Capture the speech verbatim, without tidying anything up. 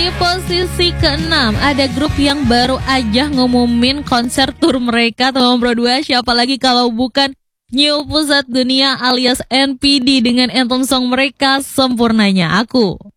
Di posisi keenam ada grup yang baru aja ngumumin konser tur mereka tahun dua ribu dua puluh dua. Siapa lagi kalau bukan New Pusat Dunia alias N P D dengan anthem song mereka Sempurnanya Aku.